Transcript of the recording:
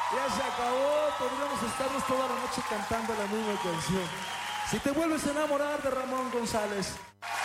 Ya se acabó, podríamos estarnos toda la noche cantando la misma canción. Si te vuelves a enamorar de Ramón González.